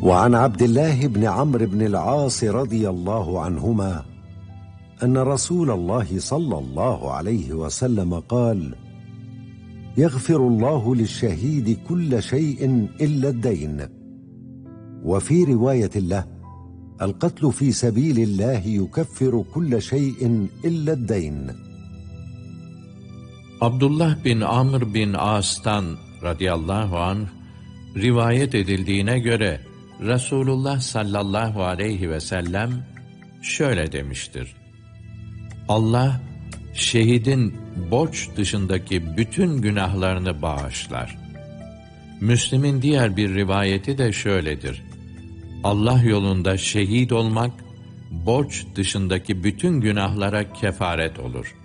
وعن عبد الله بن عمرو بن العاص رضي الله عنهما أن رسول الله صلى الله عليه وسلم قال: يغفر الله للشهيد كل شيء إلا الدين. وفي رواية له: القتل في سبيل الله يكفر كل شيء إلا الدين. Abdullah bin Amr bin As'tan radıyallahu anh rivayet edildiğine göre Resulullah sallallahu aleyhi ve sellem şöyle demiştir: Allah şehidin borç dışındaki bütün günahlarını bağışlar. Müslim'in diğer bir rivayeti de şöyledir: Allah yolunda şehit olmak borç dışındaki bütün günahlara kefaret olur.